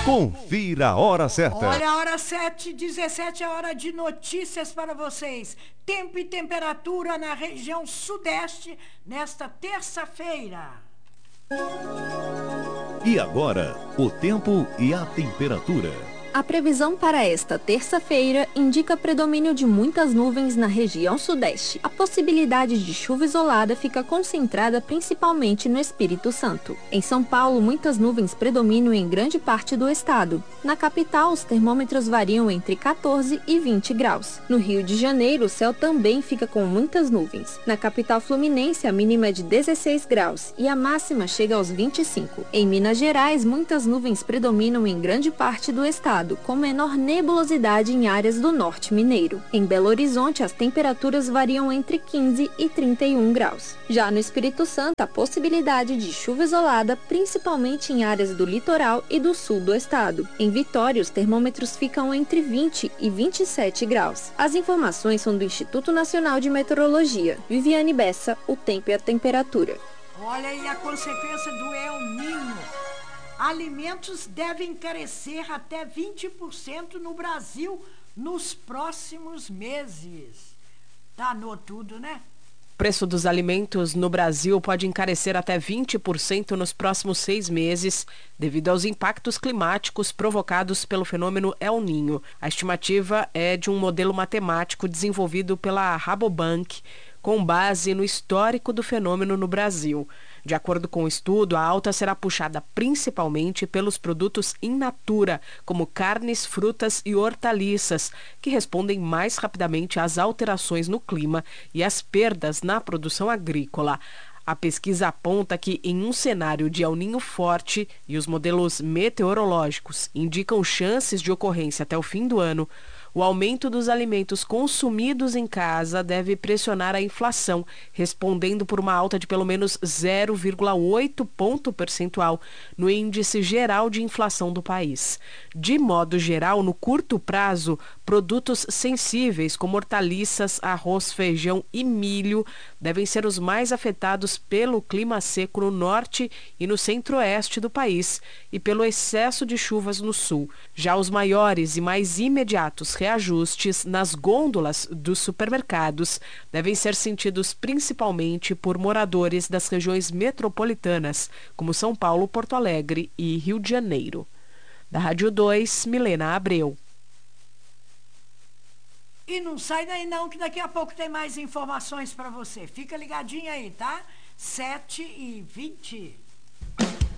Confira a hora certa. Olha, a hora 7h17 é hora de notícias para vocês. Tempo e temperatura na região sudeste nesta terça-feira. E agora, o tempo e a temperatura. A previsão para esta terça-feira indica predomínio de muitas nuvens na região sudeste. A possibilidade de chuva isolada fica concentrada principalmente no Espírito Santo. Em São Paulo, muitas nuvens predominam em grande parte do estado. Na capital, os termômetros variam entre 14 e 20 graus. No Rio de Janeiro, o céu também fica com muitas nuvens. Na capital fluminense, a mínima é de 16 graus e a máxima chega aos 25. Em Minas Gerais, muitas nuvens predominam em grande parte do estado, com menor nebulosidade em áreas do norte mineiro. Em Belo Horizonte, as temperaturas variam entre 15 e 31 graus. Já no Espírito Santo, a possibilidade de chuva isolada, principalmente em áreas do litoral e do sul do estado. Em Vitória, os termômetros ficam entre 20 e 27 graus. As informações são do Instituto Nacional de Meteorologia. Viviane Bessa, o tempo e a temperatura. Olha aí a consequência do El Niño. Alimentos devem encarecer até 20% no Brasil nos próximos meses. Danou tudo, né? O preço dos alimentos no Brasil pode encarecer até 20% nos próximos 6 meses, devido aos impactos climáticos provocados pelo fenômeno El Niño. A estimativa é de um modelo matemático desenvolvido pela Rabobank, com base no histórico do fenômeno no Brasil. De acordo com o estudo, a alta será puxada principalmente pelos produtos in natura, como carnes, frutas e hortaliças, que respondem mais rapidamente às alterações no clima e às perdas na produção agrícola. A pesquisa aponta que, em um cenário de El Niño forte, e os modelos meteorológicos indicam chances de ocorrência até o fim do ano, o aumento dos alimentos consumidos em casa deve pressionar a inflação, respondendo por uma alta de pelo menos 0,8 ponto percentual no índice geral de inflação do país. De modo geral, no curto prazo, produtos sensíveis como hortaliças, arroz, feijão e milho devem ser os mais afetados pelo clima seco no norte e no centro-oeste do país e pelo excesso de chuvas no sul. Já os maiores e mais imediatos reajustes nas gôndolas dos supermercados devem ser sentidos principalmente por moradores das regiões metropolitanas, como São Paulo, Porto Alegre e Rio de Janeiro. Da Rádio 2, Milena Abreu. E não sai daí não, que daqui a pouco tem mais informações para você. Fica ligadinho aí, tá? 7h20.